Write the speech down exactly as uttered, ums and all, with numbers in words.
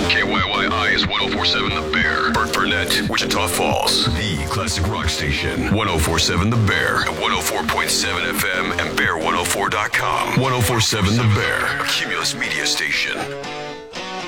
K Y Y I is one oh four point seven The Bear. Burt Burnett, Wichita Falls. The classic rock station. one oh four point seven The Bear. one oh four point seven F M and bear one oh four dot com. one oh four point seven The Bear. A Cumulus media station.